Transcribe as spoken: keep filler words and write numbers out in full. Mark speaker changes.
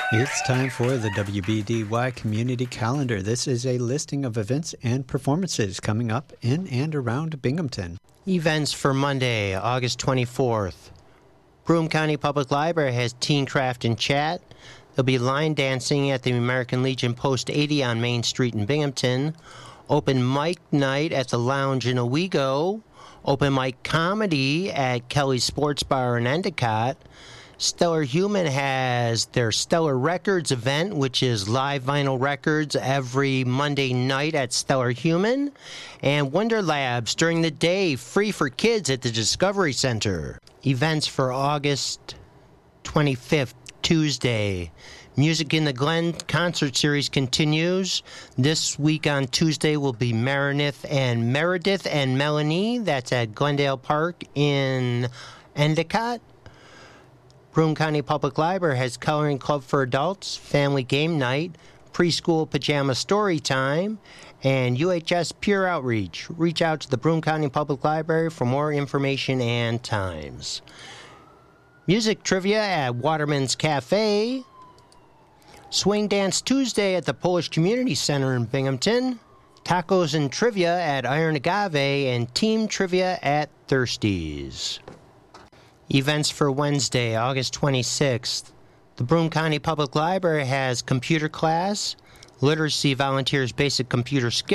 Speaker 1: It's time for the W B D Y Community Calendar. This is a listing of events and performances coming up in and around Binghamton.
Speaker 2: Events for Monday, August twenty-fourth. Broome County Public Library has Teen Craft and Chat. There'll be line dancing at the American Legion Post eighty on Main Street in Binghamton. Open mic night at the Lounge in Owego. Open mic comedy at Kelly's Sports Bar in Endicott. Stellar Human has their Stellar Records event, which is live vinyl records every Monday night at Stellar Human. And Wonder Labs during the day, free for kids at the Discovery Center. Events for August twenty-fifth, Tuesday. Music in the Glen concert series continues. This week on Tuesday will be Meredith and Meredith and Melanie. That's at Glendale Park in Endicott. Broome County Public Library has Coloring Club for Adults, Family Game Night, Preschool Pajama Story Time, and U H S Peer Outreach. Reach out to the Broome County Public Library for more information and times. Music trivia at Waterman's Cafe. Swing Dance Tuesday at the Polish Community Center in Binghamton. Tacos and Trivia at Iron Agave, and Team Trivia at Thirsties. Events for Wednesday, August twenty-sixth. The Broome County Public Library has computer class, literacy volunteers basic computer skills.